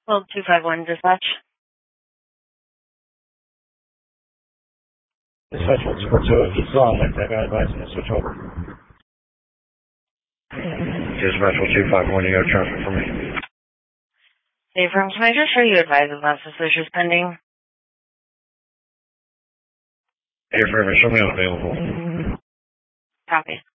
Hold 251 dispatch. Dispatch 142, he's still on like that guy advising to switch over. Dispatch 251, you got a transfer for me. Hey, firm, can I just show you advise of that suspicious pending? Hey, firm, show me unavailable. Copy.